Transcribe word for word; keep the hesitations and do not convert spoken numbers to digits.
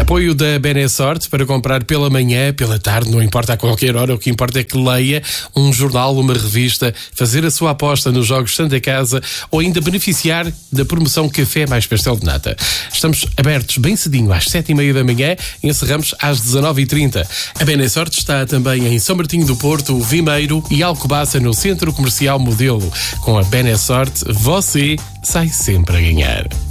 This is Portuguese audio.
Apoio da Benessorte para comprar pela manhã, pela tarde, não importa a qualquer hora, o que importa é que leia um jornal, uma revista, fazer a sua aposta nos Jogos Santa Casa ou ainda beneficiar da promoção Café mais Pastel de Nata. Estamos abertos bem cedinho, às sete e meia da manhã, e encerramos às dezanove e trinta. A Benessorte está também em São Martinho do Porto, Vimeiro e Alcobaça, no Centro Comercial Modelo. Com a Benessorte, você sai sempre a ganhar.